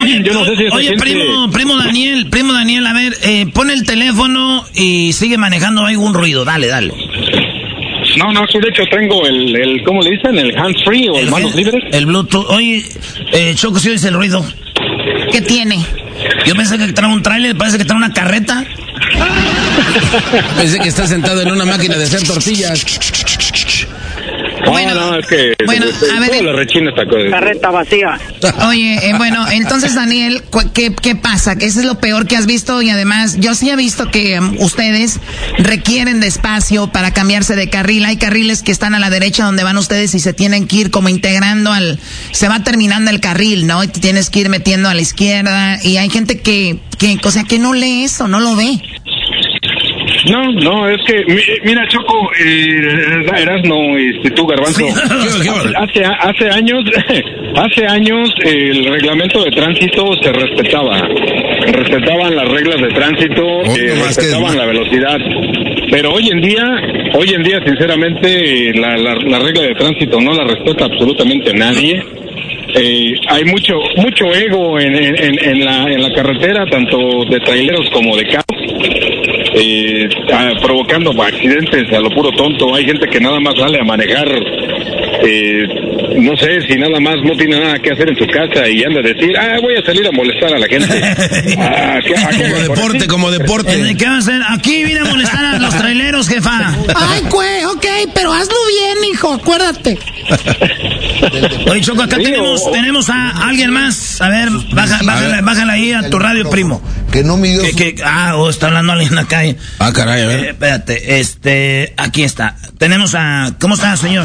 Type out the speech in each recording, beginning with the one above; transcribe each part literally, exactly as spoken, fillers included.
Oye, yo no sé si oye gente... primo, primo Daniel, primo Daniel, a ver, eh, pon el teléfono y sigue manejando algún ruido, dale, dale. No, no, sí, de hecho tengo el, el ¿cómo le dicen? El hands free o el, el manos libres. El Bluetooth. Oye, eh, Choco, ¿sí oyes el ruido? ¿Qué tiene? Yo pensé que trae un tráiler, parece que trae una carreta. Pensé que está sentado en una máquina de hacer tortillas. Bueno, no, no, es que bueno, de, de, a ver, todo la rechina esta cosa. Carreta vacía. Oye, eh, bueno, entonces Daniel, ¿qué, ¿qué pasa? Que eso es lo peor que has visto y además yo sí he visto que um, ustedes requieren de espacio para cambiarse de carril. Hay carriles que están a la derecha donde van ustedes y se tienen que ir como integrando al... Se va terminando el carril, ¿no? Y te tienes que ir metiendo a la izquierda y hay gente que, que o sea, que no lee eso, no lo ve. No, no, es que, mira, Choco, eh, Erasmo y tú, Garbanzo, sí. hace, hace años, hace años el reglamento de tránsito se respetaba, respetaban las reglas de tránsito, oh, eh, no respetaban que... la velocidad, pero hoy en día, hoy en día, sinceramente, la, la, la regla de tránsito no la respeta absolutamente nadie. Eh, hay mucho mucho ego en, en, en, la, en la carretera, tanto de traileros como de carros. Eh, provocando accidentes a lo puro tonto. Hay gente que nada más sale a manejar, eh, no sé, si nada más no tiene nada que hacer en su casa y anda a decir, ah, voy a salir a molestar a la gente. Ah, ¿qué, a qué, como deporte, como deporte. ¿Qué van a hacer? Aquí vine a molestar a los traileros, jefa. Ay, güey, ok, pero hazlo bien, hijo, acuérdate. Oye, Choco, acá sí, tenemos, o... tenemos a alguien más. A ver, baja, bájala, bájala ahí a tu radio, primo. Que no midió que, su... que, Ah, oh, está hablando alguien acá. Ah, caray, a ver. Eh, espérate, este, aquí está. Tenemos a... ¿Cómo está, señor?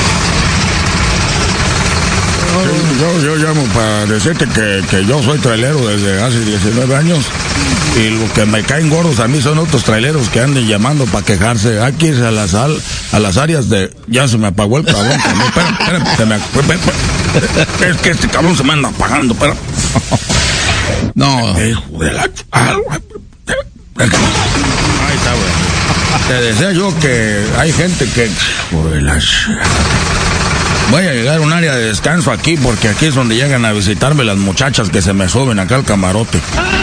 Yo, yo, yo llamo para decirte que, que yo soy trailero desde hace diecinueve años y lo que me caen gordos a mí son otros traileros que anden llamando para quejarse. Hay que irse a las, al, a las áreas de... Ya se me apagó el cabrón. Espera, espera, se me... Es que este cabrón se me anda apagando, espera. No. Hijo de la... Ahí está, güey. Te decía yo que hay gente que... Hijo de la... Voy a llegar a un área de descanso aquí porque aquí es donde llegan a visitarme las muchachas que se me suben acá al camarote.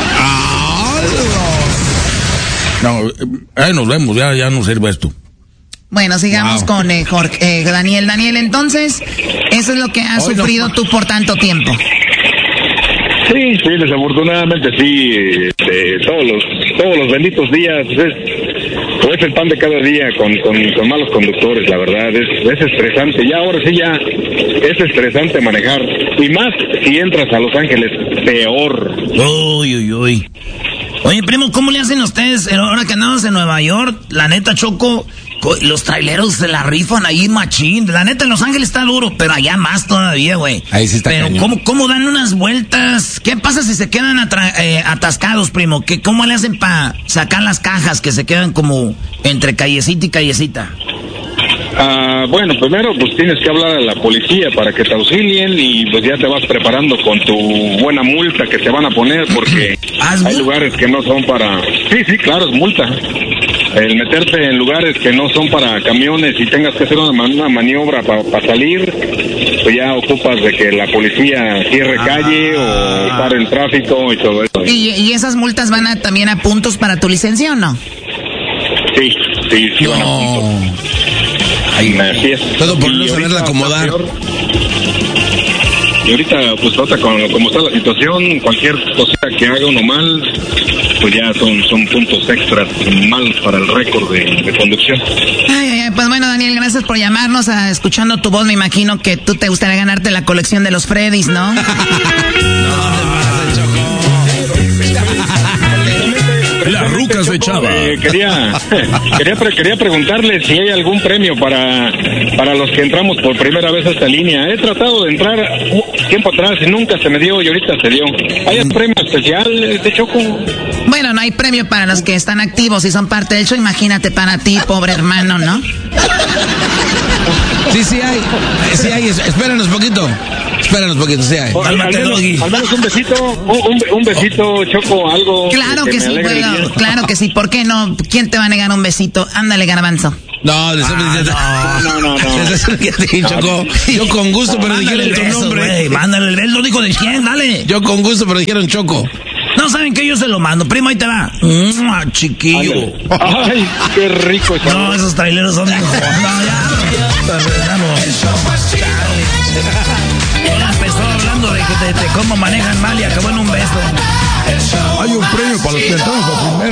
No, ahí nos vemos, ya, ya no sirve esto. Bueno, sigamos wow. con eh, Jorge, eh, Daniel. Daniel, entonces, eso es lo que has Hoy sufrido no... tú por tanto tiempo. Sí, sí, desafortunadamente sí, este, todos los todos los benditos días es, o es el pan de cada día con, con, con malos conductores, la verdad, es, es estresante, ya ahora sí ya es estresante manejar, y más si entras a Los Ángeles, peor. Uy, uy, uy. Oye, primo, ¿cómo le hacen ustedes ahora que andamos en Nueva York? La neta, Choco, los traileros se la rifan ahí machín. La neta, en Los Ángeles está duro, pero allá más todavía, güey. Ahí sí está. Pero cañón. ¿cómo, ¿cómo dan unas vueltas? ¿Qué pasa si se quedan atra- eh, atascados, primo? ¿Qué, ¿Cómo le hacen para sacar las cajas que se quedan como entre callecita y callecita? Ah, bueno, primero pues tienes que hablar a la policía para que te auxilien y pues ya te vas preparando con tu buena multa que te van a poner porque hay lugares que no son para... Sí, sí, claro, es multa. El meterte en lugares que no son para camiones y tengas que hacer una, man- una maniobra para pa salir, pues ya ocupas de que la policía cierre ah. calle o pare el tráfico y todo eso. ¿Y, y esas multas van a, también a puntos para tu licencia o no? Sí, sí, sí no. van a puntos. Ay, así es. Todo por no saberla acomodar. Y ahorita, pues, ahorita con, como está la situación, cualquier cosita que haga uno mal, pues ya son, son puntos extras malos para el récord de, de conducción. Ay, ay, pues bueno, Daniel, gracias por llamarnos. A, escuchando tu voz, me imagino que tú te gustaría ganarte la colección de los Freddys, ¿no? No, La ruca se echaba. Eh, quería, quería, pre- quería preguntarle si hay algún premio para, para los que entramos por primera vez a esta línea. He tratado de entrar tiempo atrás y nunca se me dio y ahorita se dio. ¿Hay un premio especial de Choco? Bueno, no hay premio para los que están activos y son parte del show. Imagínate para ti, pobre hermano, ¿no? Sí, sí hay. Sí hay. Espéranos poquito. Espéranos poquito, sí hay. Al, al, menos, al menos un besito, un, un besito, Choco, algo. Claro que, que sí, puedo, claro que sí. ¿Por qué no? ¿Quién te va a negar un besito? Ándale, Garbanzo. No, les ah, no, no, no, no. Choco. Yo con gusto, pero dijeron tu nombre. Wey, mándale el beso, dijo de quién, dale. Yo con gusto, pero dijeron Choco. No saben que yo se lo mando. Primo, ahí te va. ¡Mua, chiquillo! Ay, qué rico. Chaval. No, esos traileros son... No, ya. Hola, empezó hablando de, de, de cómo manejan mal y acabó en un beso. Hay un premio para los que entramos a primero.